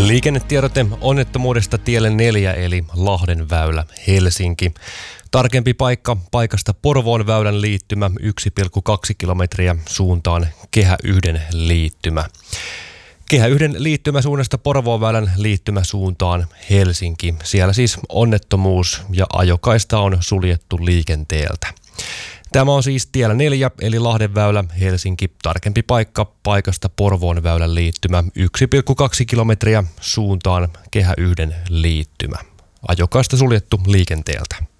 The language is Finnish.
Liikennetiedote onnettomuudesta tielle 4 eli Lahdenväylä, Helsinki. Tarkempi paikka paikasta Porvoon väylän liittymä 1,2 kilometriä suuntaan Kehä 1 liittymä. Kehä 1 liittymäsuunnasta Porvoon väylän liittymäsuuntaan Helsinki. Siellä siis onnettomuus ja ajokaista on suljettu liikenteeltä. Tämä on siis tiellä 4 eli Lahdenväylä, Helsinki. Tarkempi paikka paikasta Porvoon väylän liittymä 1,2 kilometriä suuntaan Kehä 1 liittymä. Ajokaista suljettu liikenteeltä.